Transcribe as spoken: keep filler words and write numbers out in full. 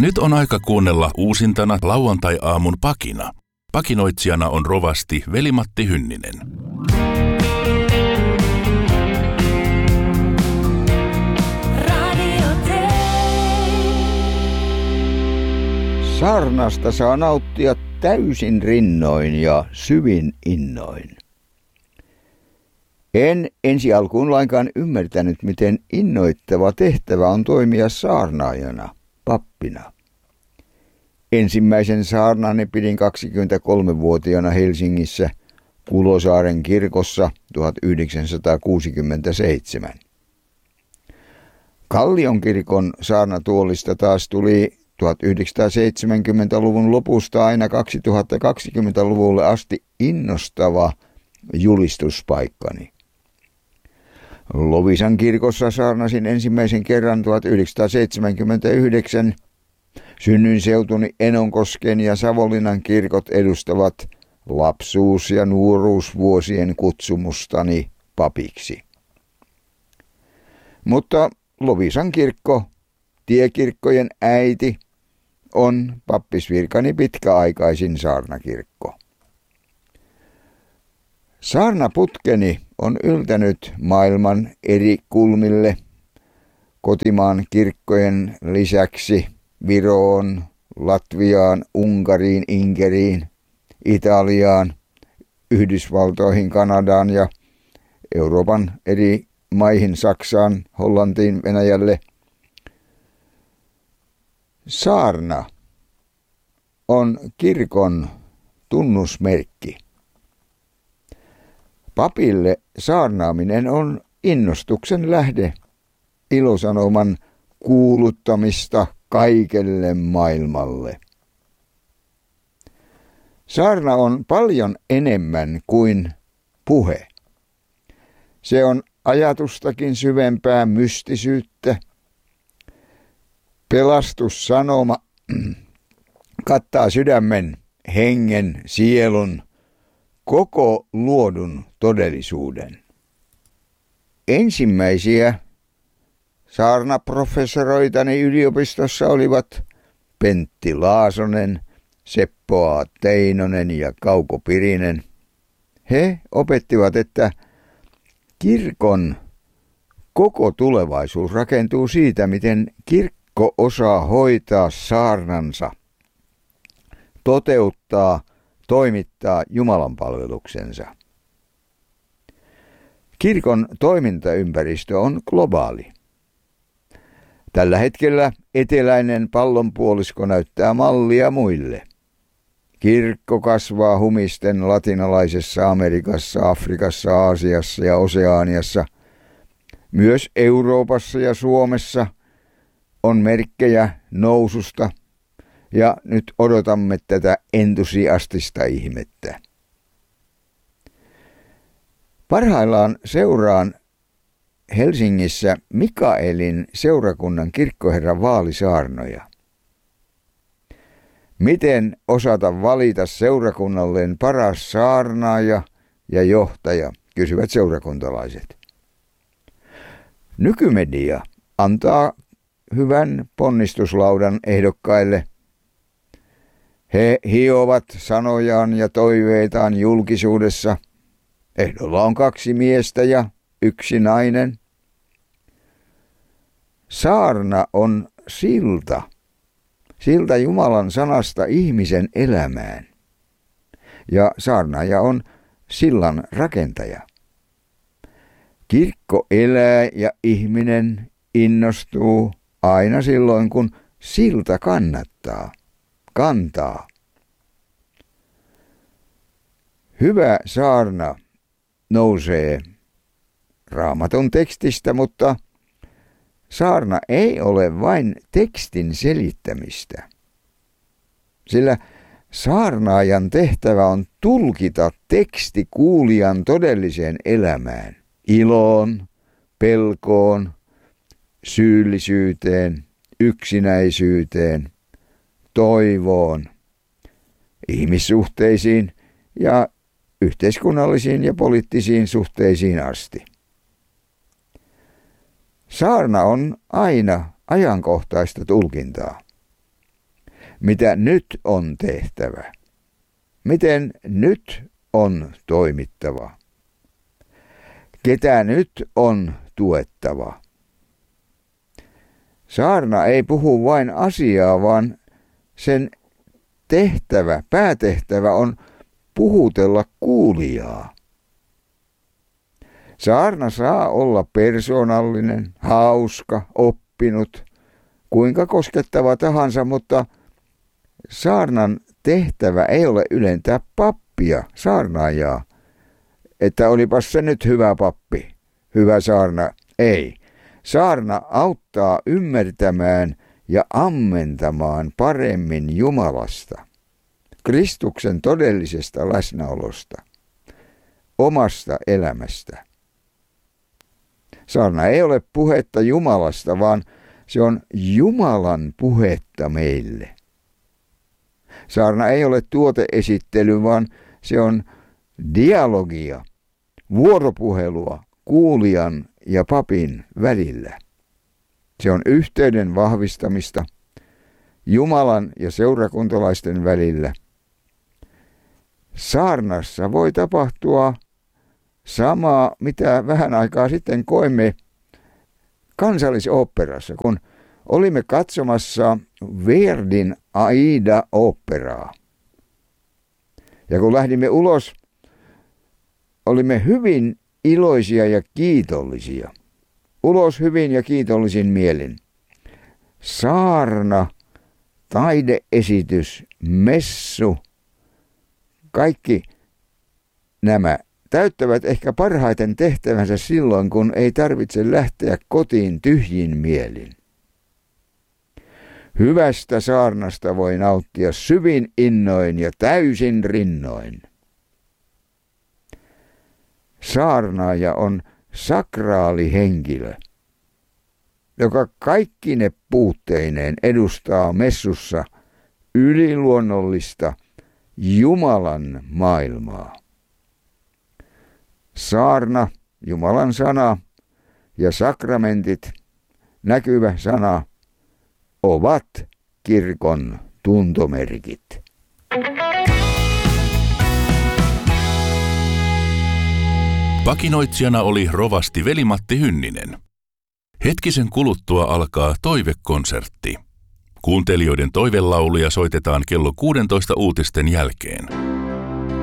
Nyt on aika kuunnella uusintana lauantai-aamun pakina. Pakinoitsijana on rovasti Veli-Matti Hynninen. Saarnasta saa nauttia täysin rinnoin ja syvin innoin. En ensi alkuun lainkaan ymmärtänyt, miten innoittava tehtävä on toimia saarnaajana, pappina. Ensimmäisen saarnani pidin kaksikymmentäkolmevuotiaana Helsingissä Kulosaaren kirkossa tuhatyhdeksänsataakuusikymmentäseitsemän. Kallion kirkon saarnatuolista taas tuli tuhatyhdeksänsataaseitsemänkymmentäluvun lopusta aina kaksituhattakaksikymmentäluvulle asti innostava julistuspaikkani. Loviisan kirkossa saarnasin ensimmäisen kerran tuhatyhdeksänsataaseitsemänkymmentäyhdeksän. Synnyinseutuni Enonkosken ja Savonlinnan kirkot edustavat lapsuus- ja nuoruusvuosien kutsumustani papiksi. Mutta Loviisan kirkko, tiekirkkojen äiti, on pappisvirkani pitkäaikaisin saarnakirkko. Saarnaputkeni on yltänyt maailman eri kulmille kotimaan kirkkojen lisäksi Viroon, Latviaan, Unkariin, Inkeriin, Italiaan, Yhdysvaltoihin, Kanadaan ja Euroopan eri maihin, Saksaan, Hollantiin, Venäjälle. Saarna on kirkon tunnusmerkki. Papille saarnaaminen on innostuksen lähde, ilosanoman kuuluttamista kaikelle maailmalle. Saarna on paljon enemmän kuin puhe. Se on ajatustakin syvempää mystisyyttä. Pelastussanoma kattaa sydämen, hengen, sielun, koko luodun todellisuuden. Ensimmäisiä saarnaprofessoreitani yliopistossa olivat Pentti Laasonen, Seppo A. Teinonen ja Kauko Pirinen. He opettivat, että kirkon koko tulevaisuus rakentuu siitä, miten kirkko osaa hoitaa saarnansa, toteuttaa, toimittaa Jumalan palveluksensa. Kirkon toimintaympäristö on globaali. Tällä hetkellä eteläinen pallonpuolisko näyttää mallia muille. Kirkko kasvaa humisten latinalaisessa Amerikassa, Afrikassa, Aasiassa ja Oseaniassa. Myös Euroopassa ja Suomessa on merkkejä noususta ja nyt odotamme tätä entusiastista ihmettä. Parhaillaan seuraan Helsingissä Mikaelin seurakunnan kirkkoherran vaalisaarnoja. Miten osata valita seurakunnalleen paras saarnaaja ja johtaja, kysyvät seurakuntalaiset. Nykymedia antaa hyvän ponnistuslaudan ehdokkaille. He hiovat sanojaan ja toiveitaan julkisuudessa. Ehdolla on kaksi miestä ja yksi nainen. Saarna on silta. Silta Jumalan sanasta ihmisen elämään. Ja saarnaaja on sillan rakentaja. Kirkko elää ja ihminen innostuu aina silloin, kun silta kannattaa, kantaa. Hyvä saarna nousee Raamatun tekstistä, mutta saarna ei ole vain tekstin selittämistä. Sillä saarnaajan tehtävä on tulkita teksti kuulijan todelliseen elämään, iloon, pelkoon, syyllisyyteen, yksinäisyyteen, toivoon, ihmissuhteisiin ja yhteiskunnallisiin ja poliittisiin suhteisiin asti. Saarna on aina ajankohtaista tulkintaa. mitä nyt on tehtävä. Miten nyt on toimittava. Ketä nyt on tuettava. Saarna ei puhu vain asiaa, vaan sen tehtävä, päätehtävä on puhutella kuulijaa. Saarna saa olla persoonallinen, hauska, oppinut, kuinka koskettava tahansa, mutta saarnan tehtävä ei ole ylentää pappia, saarnaajaa, että olipas se nyt hyvä pappi, hyvä saarna. Ei. Saarna auttaa ymmärtämään ja ammentamaan paremmin Jumalasta, Kristuksen todellisesta läsnäolosta, omasta elämästä. Saarna ei ole puhetta Jumalasta, vaan se on Jumalan puhetta meille. Saarna ei ole tuoteesittely, vaan se on dialogia, vuoropuhelua kuulijan ja papin välillä. Se on yhteyden vahvistamista Jumalan ja seurakuntalaisten välillä. Saarnassa voi tapahtua samaa, mitä vähän aikaa sitten koimme Kansallisoopperassa, kun olimme katsomassa Verdin Aida-oopperaa. Ja kun lähdimme ulos, olimme hyvin iloisia ja kiitollisia. Ulos hyvin ja kiitollisin mielin. Saarna, taideesitys, messu, kaikki nämä täyttävät ehkä parhaiten tehtävänsä silloin, kun ei tarvitse lähteä kotiin tyhjin mielin. Hyvästä saarnasta voi nauttia syvin innoin ja täysin rinnoin. Saarnaaja on sakraali henkilö, joka kaikkine puutteineen edustaa messussa yliluonnollista Jumalan maailmaa. Saarna, Jumalan sana ja sakramentit, näkyvä sana, ovat kirkon tuntomerkit. Pakinoitsijana oli rovasti Veli-Matti Hynninen. Hetkisen kuluttua alkaa toivekonsertti. Kuuntelijoiden toivelauluja soitetaan kello kuusitoista uutisten jälkeen.